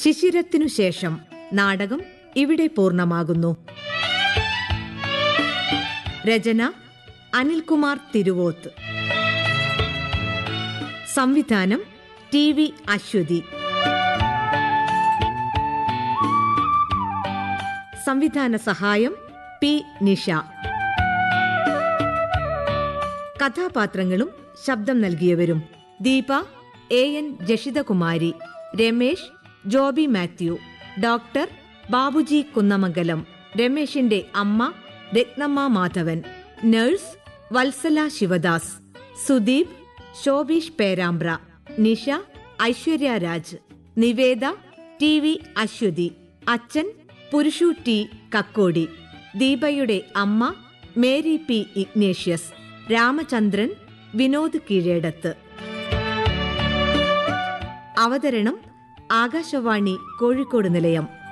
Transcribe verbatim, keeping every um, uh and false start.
ശിശിരത്തിനു ശേഷം നാടകം ഇവിടെ പൂർണ്ണമാകുന്നു. രചന അനിൽകുമാർ തിരുവോത്ത്. സംവിധാനം ടി വി അശ്വതി. സംവിധാന സഹായം പി നിഷ. കഥാപാത്രങ്ങളും ശബ്ദം നൽകിയവരും: Deepa A N Jashithakumari, Ramesh Joby Mathew, doctor Babuji Kunnamangalam, രമേശിന്റെ അമ്മ Ratnamma Madhavan, nurse Vatsala Sivadas, Sudeep Shobheesh Perambra, Nisha Aishwarya Raj, Niveda T V Aswathy, അച്ഛൻ പുരുഷു ടി കക്കോടി, ദീപയുടെ അമ്മ Mary P Ignatius, Ramachandran Vinod Keezhedath. അവതരണം ആകാശവാണി കോഴിക്കോട് നിലയം.